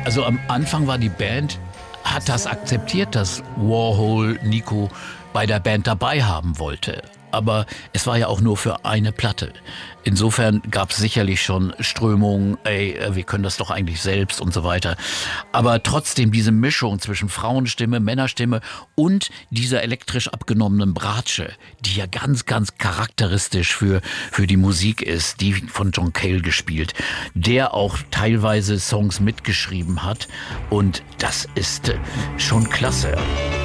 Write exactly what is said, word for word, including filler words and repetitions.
Also am Anfang war die Band, hat das akzeptiert, dass Warhol Nico bei der Band dabei haben wollte. Aber es war ja auch nur für eine Platte. Insofern gab es sicherlich schon Strömungen, ey, wir können das doch eigentlich selbst und so weiter. Aber trotzdem diese Mischung zwischen Frauenstimme, Männerstimme und dieser elektrisch abgenommenen Bratsche, die ja ganz, ganz charakteristisch für, für die Musik ist, die von John Cale gespielt, der auch teilweise Songs mitgeschrieben hat. Und das ist schon klasse.